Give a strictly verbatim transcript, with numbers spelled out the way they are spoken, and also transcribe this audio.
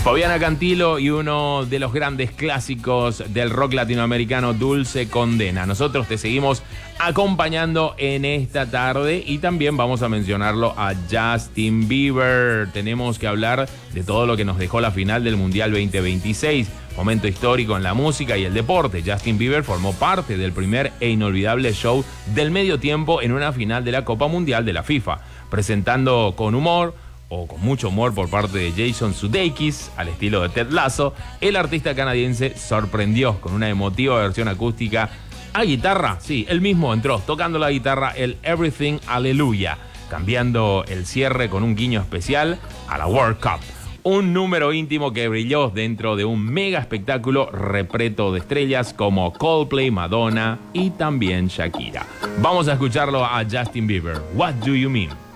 Fabiana Cantilo y uno de los grandes clásicos del rock latinoamericano, Dulce Condena. Nosotros te seguimos acompañando en esta tarde y también vamos a mencionarlo a Justin Bieber. Tenemos que hablar de todo lo que nos dejó la final del Mundial veinte veintiséis. Momento histórico en la música y el deporte. Justin Bieber formó parte del primer e inolvidable show del medio tiempo en una final de la Copa Mundial de la FIFA, presentando con humor o con mucho humor por parte de Jason Sudeikis, al estilo de Ted Lasso. El artista canadiense sorprendió con una emotiva versión acústica a guitarra. Sí, él mismo entró tocando la guitarra, el Everything Hallelujah, cambiando el cierre con un guiño especial a la World Cup. Un número íntimo que brilló dentro de un mega espectáculo repleto de estrellas como Coldplay, Madonna y también Shakira. Vamos a escucharlo a Justin Bieber. What do you mean?